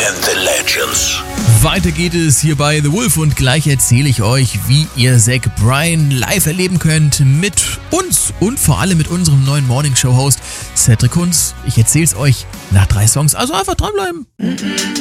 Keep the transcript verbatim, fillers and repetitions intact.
and the Legends. Weiter geht es hier bei The Wolf und gleich erzähle ich euch, wie ihr Zach Bryan live erleben könnt mit uns und vor allem mit unserem neuen Morning Show Host Cedric Kunz. Ich erzähle es euch nach drei Songs, also einfach dranbleiben.